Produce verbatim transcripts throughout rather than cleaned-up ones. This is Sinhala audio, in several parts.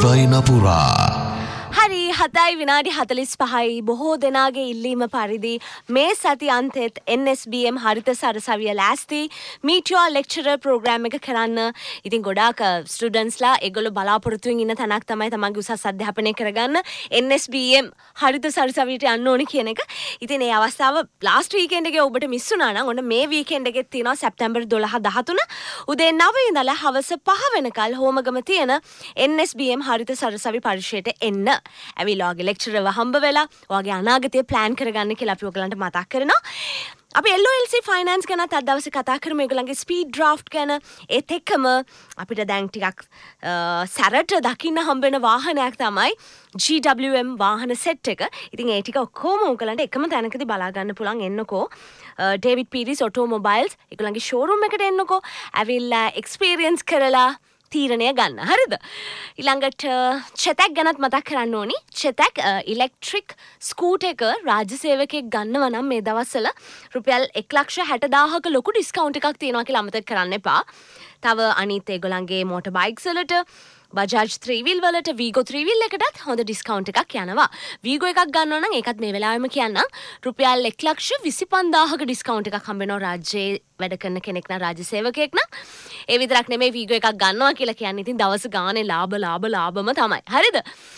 දිවයින පුරා හරි හතයි විනාඩි හතලිස් පහයි බොහෝ දෙනාගේ ඉල්ලීම පරිදි මේ සති අන්තෙත් N S B M හරිත සරසවිය ලෑස්ති meet your lecturer program එක කරන්න. ඉතින් ගොඩාක් ස්ටුඩන්ට්ස්ලා ඒගොල්ලෝ බලාපොරොත්තුෙන් ඉන්න තැනක් තමයි තමන්ගේ උසස් අධ්‍යාපනය කරගන්න N S B M හරිත සරසවියට යන්න ඕනේ කියන එක. ඉතින් ඒ අවස්ථාව last weekend එකේ ඔබට මිස් වුණා නම් ඔන්න මේ weekend එකෙත් තියෙනවා සැප්තැම්බර් දොළහ දහතුන උදේ නවය ඉඳලා හවස පහ වෙනකල් හෝමගම තියෙන N S B M හරිත සරසවි පරිශ්‍රයට එන්න. ඇවිල්ලා ඔයාගේ ලෙක්චරර්ව හම්බ වෙලා ඔයාගේ අනාගතය ප්ලෑන් කරගන්න කියලා අපි ඔයගලන්ට මතක් කරනවා. අපි L O L C finance ගැන අද දවසේ කතා කරමු. ඒගොල්ලන්ගේ ස්පීඩ් ඩ්‍රාෆ්ට් ගැන. ඒත් එක්කම අපිට දැන් ටිකක් සැරට දකින්න හම්බ වෙන වාහනයක් තමයි G W M වාහන සෙට් එක. ඉතින් ඒ ටික ඔක්කොම ඔයගලන්ට එකම තැනකදී බලා ගන්න පුළුවන්. එන්නකෝ ඩේවිඩ් පීරිස් ඔටෝමොබයිල්ස් ඒගොල්ලන්ගේ ෂෝරූම් එකට එන්නකෝ. ඇවිල්ලා එක්ස්පීරියන්ස් කරලා තීරණය ගන්න. හරිද? ඊළඟට චෙතක් ගැනත් මතක් කරන්න ඕනි. චෙතක් ඉලෙක්ට්‍රික් ස්කූටර් එක රාජ්‍ය සේවකයෙක් ගන්නවා නම් මේ දවස්වල රුපියල් එක ලක්ෂ හැට දාහක ලොකු ඩිස්කවුන්ට් එකක් තියෙනවා කියලා අමතක කරන්න එපා. තව අනිත් ඒගොල්ලන්ගේ මෝටර් බයික්ස් වලට බජාජ් three wheel වලට Vigo three wheel එකටත් හොඳ ඩිස්කවුන්ට් එකක් යනවා. Vigo එකක් ගන්නවා නම් ඒකත් මේ වෙලාවෙම කියන්නම් රුපියල් එක ලක්ෂ විසි පන්දාහක ඩිස්කවුන්ට් එකක් හම්බ වෙනවා රාජ්‍යයේ වැඩ කරන කෙනෙක් නම් රාජ්‍ය සේවකයෙක් නම්. ඒ විතරක් නෙමෙයි Vigo එකක් ගන්නවා කියලා කියන්නේ ඉතින් දවස් ගානේ ලාභ ලාභ ලාභම තමයි. හරිද?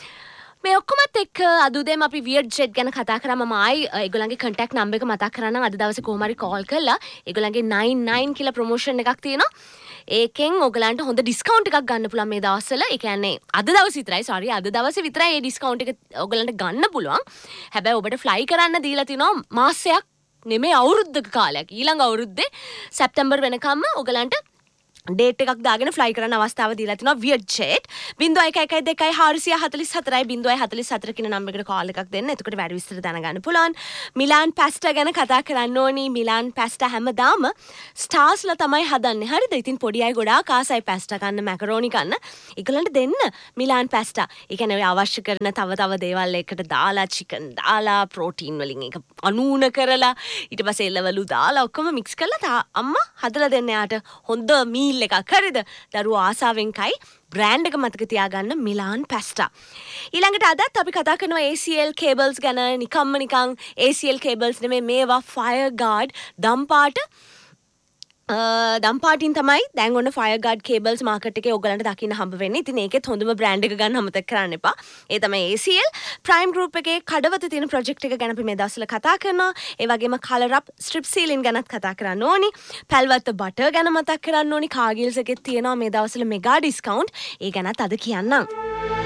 මේ ඔක්කොමත් එක්ක අද උදේම අපි වියර්ඩ් ජෙට් ගැන කතා කරා. මම ආයි ඒගොල්ලන්ගේ කන්ටැක්ට් නම්බර් එක මතක් කරන්නම්. අද දවසේ කොහොම හරි කෝල් කරලා ඒගොල්ලන්ගේ nine nine කියලා ප්‍රොමෝෂන් එකක් තියෙනවා. ඒකෙන් ඔයගලන්ට හොඳ ඩිස්කවුන්ට් එකක් ගන්න පුළුවන් මේ දවස්වල. ඒ කියන්නේ අද දවස් විතරයි sorry අද දවසේ විතරයි මේ ඩිස්කවුන්ට් එක ඔයගලන්ට ගන්න පුළුවන්. හැබැයි ඔබට ෆ්ලයි කරන්න දීලා තිනවා මාසයක් නෙමෙයි අවුරුද්දක කාලයක්. ඊළඟ අවුරුද්දේ සැප්තැම්බර් වෙනකම්ම ඔයගලන්ට ඩේට් එකක් දාගෙන ෆ්ලයි කරන්න අවස්ථාව දීලා තිනවා වියර්ඩ් jet. zero one one one two four four four zero one four four කියන නම්බර් එකට කෝල් එකක් දෙන්න. එතකොට වැඩි විස්තර දැනගන්න පුළුවන්. මිලාන් පැස්ටා ගැන කතා කරන්න ඕනි. මිලාන් පැස්ටා හැමදාම ස්ටාර්ස්ලා තමයි හදන්නේ. හරිද? ඉතින් පොඩි අය ගොඩාක් ආසයි පැස්ටා කන්න, මැකරෝනි කන්න. ඒගොල්ලන්ට දෙන්න මිලාන් පැස්ටා. ඒ කියන්නේ ඔය අවශ්‍ය කරන තව තව දේවල් එකට දාලා චිකන් දාලා ප්‍රෝටීන් වලින් ඒක අනූන කරලා ඊට පස්සේ එළවලු දාලා ඔක්කොම මික්ස් කරලා අම්මා හදලා දෙන්න යාට හොඳ මීල් එකක්. හරිද? දරුවෝ ආසාවෙන් කයි. බ්‍රෑන්ඩ් එක මතක තියාගන්න මිලාන් පැස්ටා. ඊළඟට අදත් අපි කතා කරනවා A C L cables ගැන. නිකම්ම නිකං A C L cables නෙමෙයි මේවා fire guard දම්පාට දම්පාටින් තමයි දැන් ඔන්න ෆයර් ගාඩ් කේබල්ස් මාකට් එකේ ඔයගලන්ට දකින්න හම්බ වෙන්නේ. ඉතින් ඒකෙත් හොඳම බ්‍රෑන්ඩ් එක ගන්න අමතක කරන්න එපා. ඒ තමයි A C L. Prime group එකේ කඩවත තියෙන ප්‍රොජෙක්ට් එක ගැන අපි මේ දවස්වල කතා කරනවා. ඒ වගේම කලර් අප් ස්ට්‍රිප් සීලින් ගැනත් කතා කරන්න ඕනි. පැල්වත්ත බටර් ගැන මතක් කරන්න ඕනි. කාගිල්ස් එකේ තියෙනවා මේ දවස්වල මෙගා ඩිස්කවුන්ට්. ඒ ගැනත් අද කියන්නම්.